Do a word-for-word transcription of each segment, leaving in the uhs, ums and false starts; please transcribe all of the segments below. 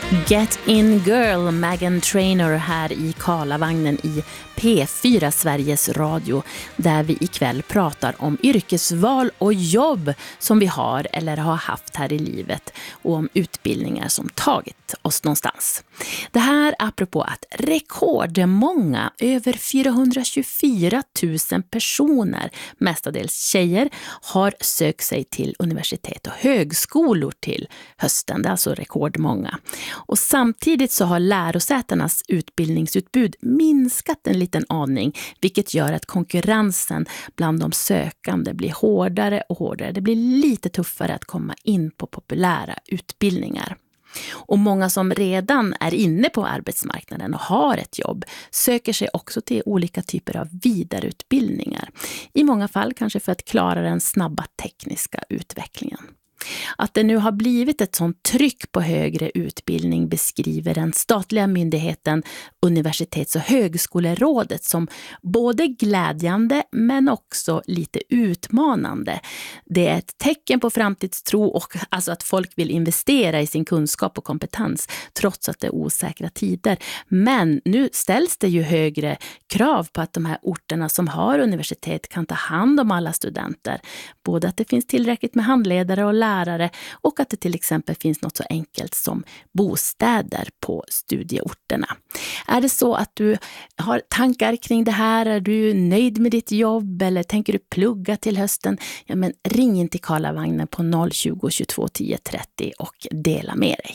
Get in girl, Meghan Trainor här i Karlavagnen i P fyra Sveriges Radio, där vi ikväll pratar om yrkesval och jobb som vi har eller har haft här i livet och om utbildningar som tagit oss någonstans. Det här apropå att rekordmånga, över fyrahundratjugofyra tusen personer, mestadels tjejer, har sökt sig till universitet och högskolor till hösten. Det är alltså rekordmånga. Och samtidigt så har lärosätenas utbildningsutbud minskat en liten aning, vilket gör att konkurrensen bland de sökande blir hårdare och hårdare. Det blir lite tuffare att komma in på populära utbildningar. Och många som redan är inne på arbetsmarknaden och har ett jobb söker sig också till olika typer av vidareutbildningar. I många fall kanske för att klara den snabba tekniska utvecklingen. Att det nu har blivit ett sånt tryck på högre utbildning beskriver den statliga myndigheten Universitets- och högskolerådet som både glädjande men också lite utmanande. Det är ett tecken på framtidstro och alltså att folk vill investera i sin kunskap och kompetens trots att det är osäkra tider. Men nu ställs det ju högre krav på att de här orterna som har universitet kan ta hand om alla studenter. Både att det finns tillräckligt med handledare och lärare lärare och att det till exempel finns något så enkelt som bostäder på studieorterna. Är det så att du har tankar kring det här? Är du nöjd med ditt jobb eller tänker du plugga till hösten? Ja, men ring in till Karlavagnen på noll tjugo, tjugotvå, tio, trettio och dela med dig.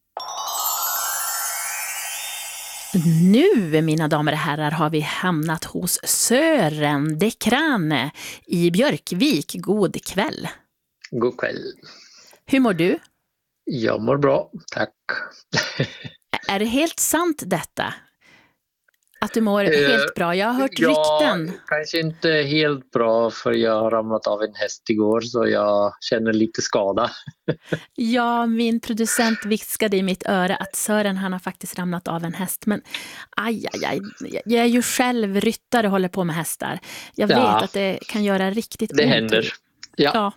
Nu, mina damer och herrar, har vi hamnat hos Sören de Krane i Björkvik. God kväll. God kväll. Hur mår du? Jag mår bra, tack. Är det helt sant detta? Att du mår eh, helt bra? Jag har hört ja, rykten. Kanske inte helt bra för jag har ramlat av en häst igår så jag känner lite skada. Ja, min producent viskade i mitt öra att Sören han har faktiskt ramlat av en häst. Men aj, aj, aj, jag är ju själv ryttare och håller på med hästar. Jag ja, vet att det kan göra riktigt det ont. händer. Ja. ja.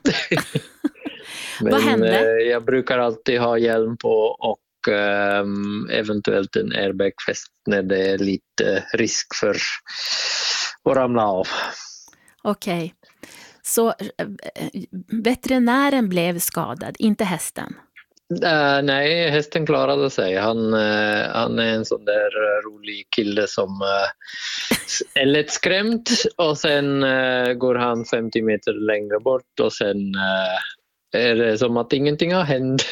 Men, Vad händer? Jag brukar alltid ha hjälm på och um, eventuellt en airbagfäst när det är lite risk för att ramla av. Okej. Okay. Så veterinären blev skadad, inte hästen? Uh, nej, hästen klarade sig. Han, uh, han är en sån där uh, rolig kille som uh, är lätt skrämt och sen uh, går han femtio meter längre bort och sen uh, är det som att ingenting har hänt.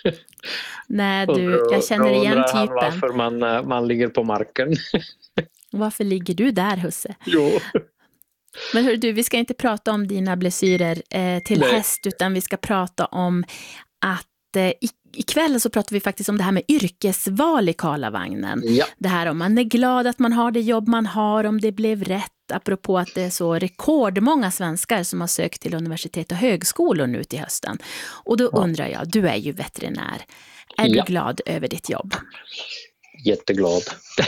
Nej, du, jag känner igen då typen. Varför man, uh, man ligger på marken. Varför ligger du där, husse? Jo. Men hör du, vi ska inte prata om dina blessyrer eh, till Nej. häst utan vi ska prata om att eh, ikväll så pratar vi faktiskt om det här med yrkesval i Karlavagnen. Ja. Det här om man är glad att man har det jobb man har, om det blev rätt, apropå att det är så rekordmånga svenskar som har sökt till universitet och högskolor nu till hösten. Och då ja. undrar jag, du är ju veterinär. Är ja. du glad över ditt jobb? Jätteglad.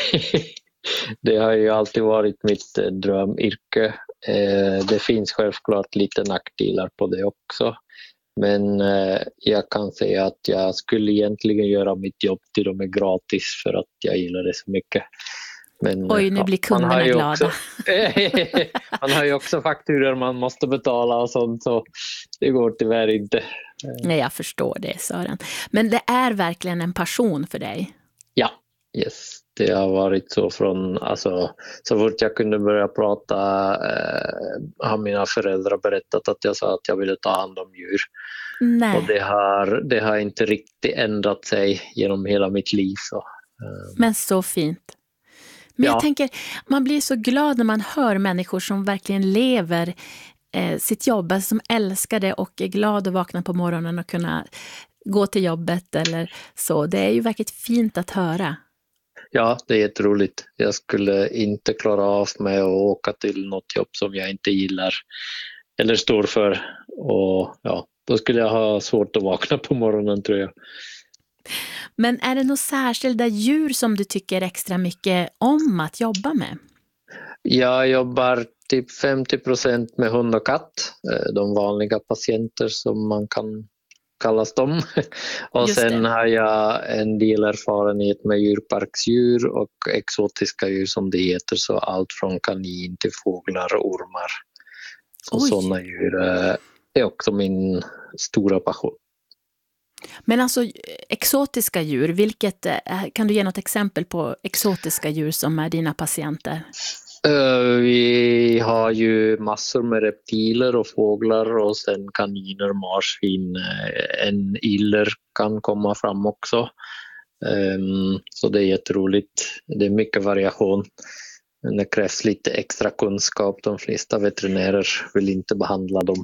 Det har ju alltid varit mitt drömyrke. Det finns självklart lite nackdelar på det också. Men jag kan säga att jag skulle egentligen göra mitt jobb till och med gratis för att jag gillar det så mycket. Men, Oj, nu blir kunderna glada. Också, man har ju också fakturor man måste betala och sånt, så det går tyvärr inte. Nej, jag förstår det, Sören. Men det är verkligen en passion för dig? Ja, yes. Det har varit så från, alltså, så fort jag kunde börja prata eh, har mina föräldrar berättat att jag sa att jag ville ta hand om djur. Nej. Och det har, det har inte riktigt ändrat sig genom hela mitt liv. Så, eh. Men så fint. Men ja. jag tänker, man blir så glad när man hör människor som verkligen lever eh, sitt jobb, alltså som älskar det och är glad att vakna på morgonen och kunna gå till jobbet eller så. Det är ju verkligen fint att höra. Ja, det är jätteroligt. Jag skulle inte klara av mig att åka till något jobb som jag inte gillar eller står för. Och ja, då skulle jag ha svårt att vakna på morgonen, tror jag. Men är det några särskilda djur som du tycker extra mycket om att jobba med? Jag jobbar typ femtio procent med hund och katt. De vanliga patienter som man kan kallas de. Och Just sen det. har jag en del erfarenhet med djurparksdjur och exotiska djur som det heter, så allt från kanin till fåglar och ormar. Så Oj. sådana djur eh, är också min stora passion. Men alltså exotiska djur, vilket, eh, kan du ge något exempel på exotiska djur som är dina patienter? Uh, vi har ju massor med reptiler och fåglar och sen kaniner, marsvin, uh, en iller kan komma fram också. Um, så det är jätteroligt. Det är mycket variation. Men det krävs lite extra kunskap. De flesta veterinärer vill inte behandla dem.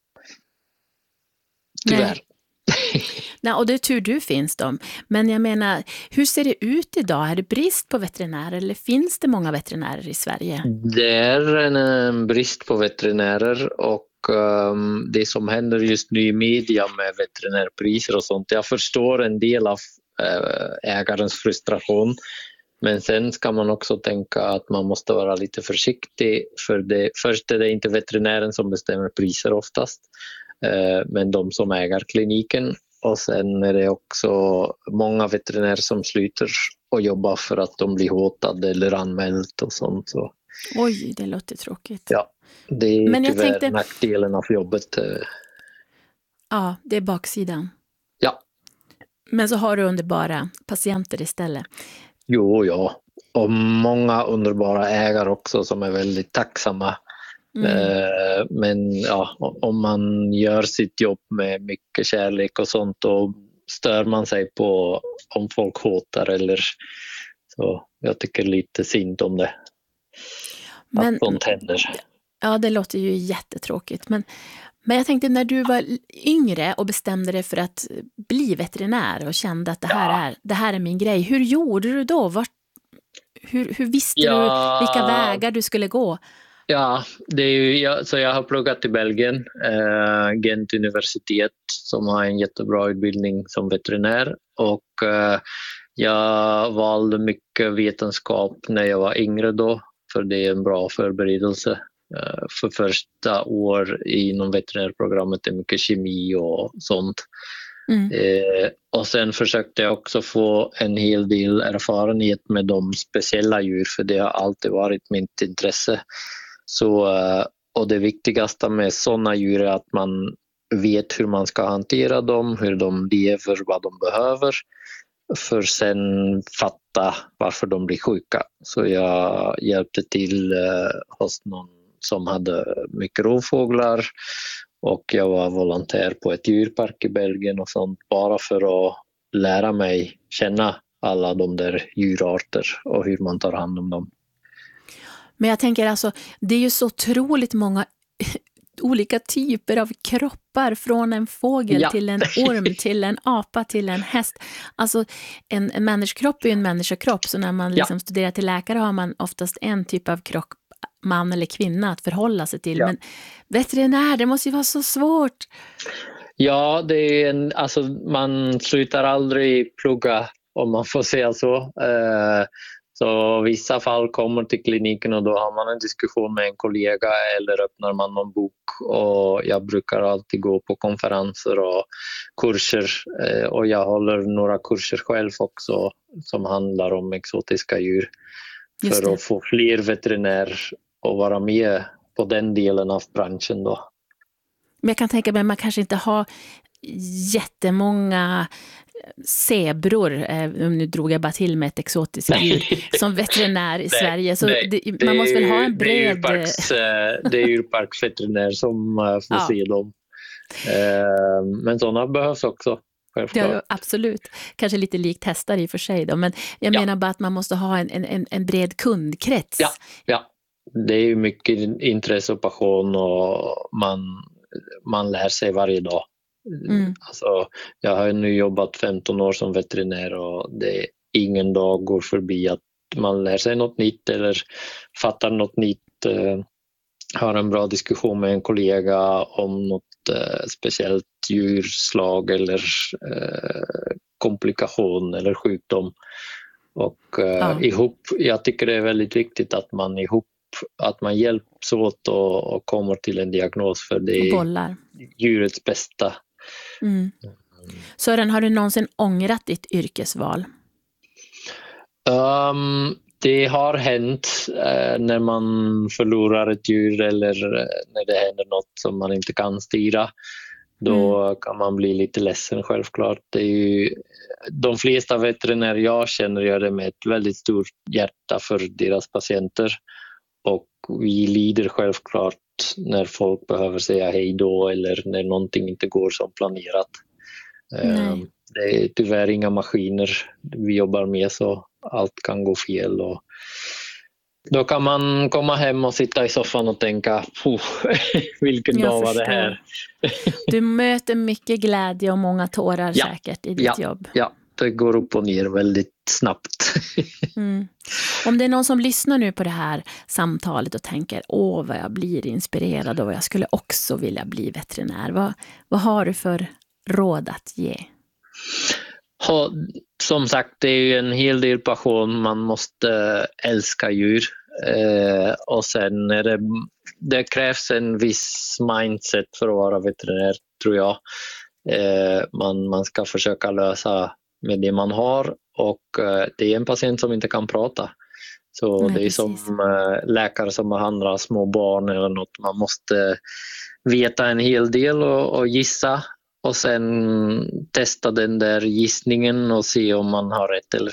Tyvärr. Nej. Nej, och det är tur du finns de. Men jag menar, hur ser det ut idag? Är det brist på veterinärer eller finns det många veterinärer i Sverige? Det är en, en brist på veterinärer och um, det som händer just nu i media med veterinärpriser och sånt. Jag förstår en del av äh, ägarens frustration. Men sen ska man också tänka att man måste vara lite försiktig. För det, först är det inte veterinären som bestämmer priser oftast. Äh, men de som äger kliniken. Och sen är det också många veterinärer som slutar och jobbar för att de blir hotade eller anmält och sånt. Så. Oj, det låter tråkigt. Ja, det är Men jag tyvärr tänkte... nackdelen av jobbet. Ja, det är baksidan. Ja. Men så har du underbara patienter istället. Jo, ja. Och många underbara ägare också som är väldigt tacksamma. Mm. Men ja, om man gör sitt jobb med mycket kärlek och sånt, då stör man sig på om folk hotar eller så. Jag tycker lite synd om det. Men, att sånt händer. Ja, det låter ju jättetråkigt. Men, men jag tänkte när du var yngre och bestämde dig för att bli veterinär och kände att det här, ja. är, det här är min grej. Hur gjorde du då? Vart, hur, hur visste ja. du vilka vägar du skulle gå? Ja, det är ju, jag, så jag har pluggat i Belgien, eh, Gent universitet som har en jättebra utbildning som veterinär och eh, jag valde mycket vetenskap när jag var yngre då, för det är en bra förberedelse. Eh, för första år inom veterinärprogrammet är mycket kemi och sånt. Mm. Eh, och sen försökte jag också få en hel del erfarenhet med de speciella djur, för det har alltid varit mitt intresse. Så, och det viktigaste med sådana djur är att man vet hur man ska hantera dem, hur de lever, vad de behöver, för sen fatta varför de blir sjuka. Så jag hjälpte till hos någon som hade mycket rovfåglar och jag var volontär på ett djurpark i Belgien och sånt, bara för att lära mig känna alla de där djurarter och hur man tar hand om dem. Men jag tänker alltså, det är ju så otroligt många olika typer av kroppar, från en fågel ja. till en orm, till en apa, till en häst. Alltså en, en människokropp är ju en människokropp, så när man liksom ja. studerar till läkare har man oftast en typ av kropp, man eller kvinna, att förhålla sig till. Ja. Men veterinär, det måste ju vara så svårt. Ja, det är en, alltså man slutar aldrig plugga, om man får säga så. Uh, Så vissa fall kommer till kliniken och då har man en diskussion med en kollega eller öppnar man någon bok, och jag brukar alltid gå på konferenser och kurser och jag håller några kurser själv också som handlar om exotiska djur för att få fler veterinärer att vara med på den delen av branschen då. Men jag kan tänka mig att man kanske inte har jättemånga zebror, nu drog jag bara till med ett exotiskt djur, som veterinär i nej, Sverige. Så nej, det, man det, måste väl ha en bred... Det är, djurparks, det är djurparksveterinär som får ja. se dem. Men sådana behövs också. Ja, absolut. Kanske lite likt hästar i och för sig då. Men jag ja. menar bara att man måste ha en, en, en bred kundkrets. Ja, ja. Det är ju mycket intresse och passion och man, man lär sig varje dag. Mm. Alltså, jag har nu jobbat femton år som veterinär och det är ingen dag går förbi att man lär sig något nytt eller fattar något nytt, eh, har en bra diskussion med en kollega om något eh, speciellt djurslag eller eh, komplikation eller sjukdom. Och eh, ja. ihop, jag tycker det är väldigt viktigt att man ihop att man hjälps åt och, och kommer till en diagnos, för det är bollar. Djurets bästa. Mm. Sören, har du någonsin ångrat ditt yrkesval? Um, det har hänt eh, när man förlorar ett djur eller när det händer något som man inte kan styra. Då mm. kan man bli lite ledsen självklart. Det är ju, de flesta veterinärer jag känner gör det med ett väldigt stort hjärta för deras patienter. Och vi lider självklart när folk behöver säga hej då eller när någonting inte går som planerat. Nej. Det är tyvärr inga maskiner vi jobbar med, så allt kan gå fel. Och då kan man komma hem och sitta i soffan och tänka, vilken jag dag var förstår. det här? Du möter mycket glädje och många tårar ja. säkert i ditt ja. jobb. Ja, det går upp och ner väldigt snabbt. mm. Om det är någon som lyssnar nu på det här samtalet och tänker, åh vad jag blir inspirerad och vad jag skulle också vilja bli veterinär. Vad, vad har du för råd att ge? Ha, som sagt, det är ju en hel del passion. Man måste älska djur. Eh, och sen är det, det krävs en viss mindset för att vara veterinär, tror jag. Eh, man, man ska försöka lösa med det man har, och eh, det är en patient som inte kan prata. Så Nej, det är precis. som eh, läkare som behandlar små barn eller något. Man måste veta en hel del och, och gissa. Och sen testa den där gissningen och se om man har rätt eller